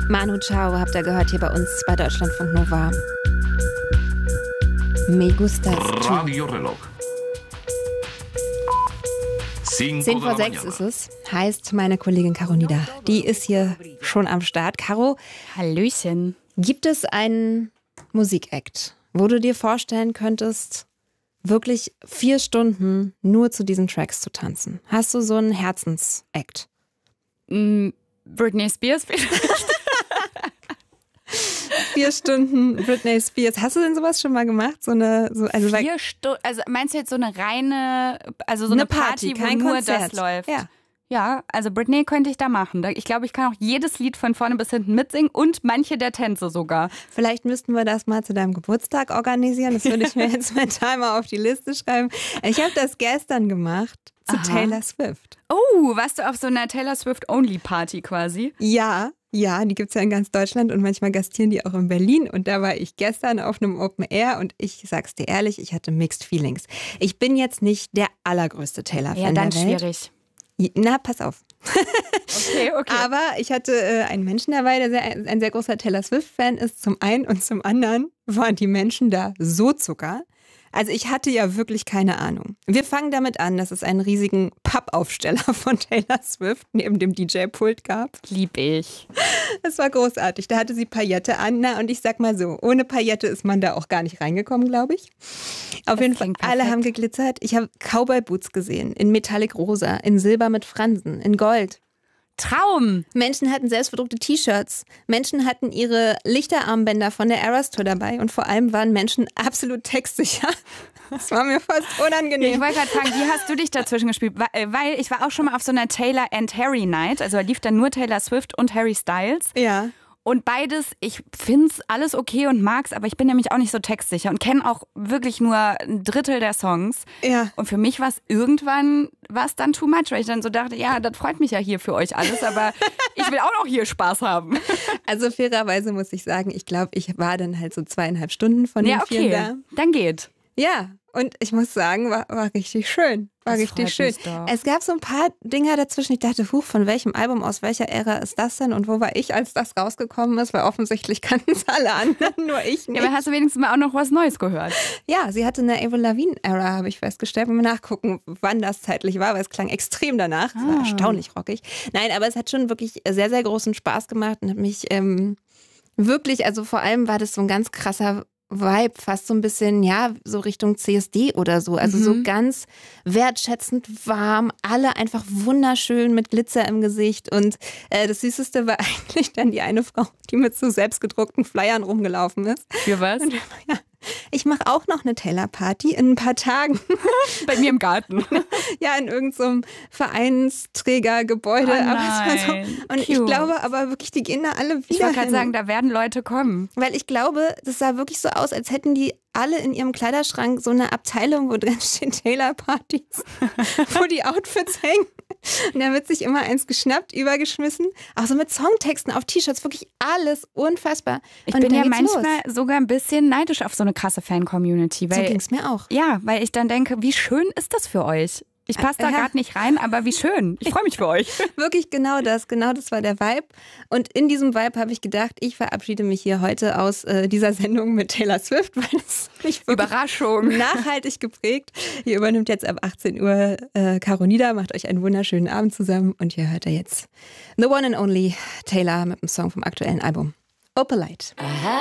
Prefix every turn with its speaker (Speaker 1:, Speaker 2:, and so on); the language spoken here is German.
Speaker 1: Manu Chao habt ihr gehört hier bei uns bei Deutschlandfunk Nova. Me gustas tú.
Speaker 2: Radio Reloj.
Speaker 1: 10 vor 6 ist es. Heißt meine Kollegin Caro Nieder. Die ist hier schon am Start. Caro,
Speaker 3: Hallöchen.
Speaker 1: gibt es einen Musikakt, wo du dir vorstellen könntest, wirklich 4 Stunden nur zu diesen Tracks zu tanzen? Hast du so einen Herzensakt?
Speaker 3: Britney Spears vielleicht?
Speaker 1: 4 Stunden Britney Spears. Hast du denn sowas schon mal gemacht? Also
Speaker 3: 4 Stunden, also meinst du jetzt so eine reine, also so eine Party, wo
Speaker 1: kein
Speaker 3: nur
Speaker 1: Konzert.
Speaker 3: das läuft?
Speaker 1: Ja.
Speaker 3: Ja, also Britney könnte ich da machen. Ich glaube, ich kann auch jedes Lied von vorne bis hinten mitsingen und manche der Tänze sogar.
Speaker 1: Vielleicht müssten wir das mal zu deinem Geburtstag organisieren. Das würde ich mir jetzt mental mal auf die Liste schreiben. Ich habe das gestern gemacht zu Taylor Swift.
Speaker 3: Oh, warst du auf so einer Taylor Swift-Only-Party quasi?
Speaker 1: Ja, die gibt es ja in ganz Deutschland und manchmal gastieren die auch in Berlin. Und da war ich gestern auf einem Open Air und ich sag's dir ehrlich, ich hatte Mixed Feelings. Ich bin jetzt nicht der allergrößte Taylor-Fan
Speaker 3: Ja, dann
Speaker 1: der Welt.
Speaker 3: schwierig.
Speaker 1: Na, pass auf.
Speaker 3: Okay.
Speaker 1: Aber ich hatte einen Menschen dabei, der ein sehr großer Taylor Swift-Fan ist, zum einen. Und zum anderen waren die Menschen da so Zucker. Also ich hatte ja wirklich keine Ahnung. Wir fangen damit an, dass es einen riesigen Pappaufsteller von Taylor Swift neben dem DJ-Pult gab.
Speaker 3: Lieb ich.
Speaker 1: Das war großartig. Da hatte sie Paillette an. Na, und ich sag mal so, ohne Paillette ist man da auch gar nicht reingekommen, glaube ich. Auf jeden Fall,
Speaker 3: klingt
Speaker 1: alle
Speaker 3: perfekt.
Speaker 1: haben geglitzert. Ich habe Cowboy-Boots gesehen, in Metallic Rosa, in Silber mit Fransen, in Gold.
Speaker 3: Traum.
Speaker 1: Menschen hatten selbstbedruckte T-Shirts. Menschen hatten ihre Lichterarmbänder von der Eras Tour dabei. Und vor allem waren Menschen absolut textsicher. Das war mir fast
Speaker 3: Ich
Speaker 1: unangenehm.
Speaker 3: wollte gerade fragen, wie hast du dich dazwischen gespielt? Weil ich war auch schon mal auf so einer Taylor and Harry Night. Also da lief dann nur Taylor Swift und Harry Styles.
Speaker 1: Ja.
Speaker 3: Und beides, ich finde es alles okay und mag's, aber ich bin nämlich auch nicht so textsicher und kenne auch wirklich nur ein Drittel der Songs.
Speaker 1: Ja.
Speaker 3: Und für mich war es irgendwann dann too much, weil ich dann so dachte, ja, das freut mich ja hier für euch alles, aber ich will auch noch hier Spaß haben.
Speaker 1: Also fairerweise muss ich sagen, ich glaube, ich war dann halt so 2,5 Stunden von den
Speaker 3: Ja,
Speaker 1: vielen
Speaker 3: okay,
Speaker 1: da.
Speaker 3: dann geht.
Speaker 1: Ja, und ich muss sagen, war richtig schön. War
Speaker 3: Das
Speaker 1: richtig
Speaker 3: freut
Speaker 1: schön.
Speaker 3: mich doch.
Speaker 1: Es gab so ein paar Dinger dazwischen. Ich dachte, von welchem Album, aus welcher Ära ist das denn? Und wo war ich, als das rausgekommen ist? Weil offensichtlich kannten es alle anderen, nur ich nicht.
Speaker 3: Ja, aber hast du wenigstens mal auch noch was Neues gehört?
Speaker 1: Ja, sie hatte eine Avril Lavigne-Ära, habe ich festgestellt. Wenn wir nachgucken, wann das zeitlich war, weil es klang extrem danach. Es war erstaunlich rockig. Nein, aber es hat schon wirklich sehr, sehr großen Spaß gemacht und hat mich wirklich, also vor allem war das so ein ganz krasser Vibe, fast so ein bisschen, ja, so Richtung CSD oder so. Also so ganz wertschätzend warm, alle einfach wunderschön mit Glitzer im Gesicht. Und das Süßeste war eigentlich dann die eine Frau, die mit so selbstgedruckten Flyern rumgelaufen ist.
Speaker 3: Für was?
Speaker 1: Und ja, ich mache auch noch eine Taylor-Party in ein paar Tagen.
Speaker 3: Bei mir im Garten.
Speaker 1: Ja, in irgendeinem Vereinsträgergebäude.
Speaker 3: Oh
Speaker 1: Aber es war so,
Speaker 3: nein,
Speaker 1: und ich
Speaker 3: cute.
Speaker 1: glaube aber wirklich, die gehen da alle wieder
Speaker 3: Ich wollte gerade
Speaker 1: hin.
Speaker 3: sagen, da werden Leute kommen.
Speaker 1: Weil ich glaube, das sah wirklich so aus, als hätten die alle in ihrem Kleiderschrank so eine Abteilung, wo drin stehen Taylor-Partys, wo die Outfits hängen. Und da wird sich immer eins geschnappt, übergeschmissen. Auch so mit Songtexten auf T-Shirts, wirklich alles unfassbar.
Speaker 3: Ich
Speaker 1: Und
Speaker 3: bin
Speaker 1: dann
Speaker 3: ja
Speaker 1: geht's
Speaker 3: manchmal
Speaker 1: los.
Speaker 3: sogar ein bisschen neidisch auf so eine krasse Fan-Community.
Speaker 1: So
Speaker 3: Weil,
Speaker 1: ging's mir auch.
Speaker 3: ja, weil ich dann denke, wie schön ist das für euch? Ich passe da
Speaker 1: Ja.
Speaker 3: gerade nicht rein, aber wie schön. Ich freue mich für euch.
Speaker 1: Wirklich genau das war der Vibe. Und in diesem Vibe habe ich gedacht, ich verabschiede mich hier heute aus dieser Sendung mit Taylor Swift, weil es mich wirklich
Speaker 3: Überraschung.
Speaker 1: nachhaltig geprägt. Hier übernimmt jetzt ab 18 Uhr Caro Nieder, macht euch einen wunderschönen Abend zusammen und hier hört ihr jetzt The One and Only Taylor mit dem Song vom aktuellen Album Opalite.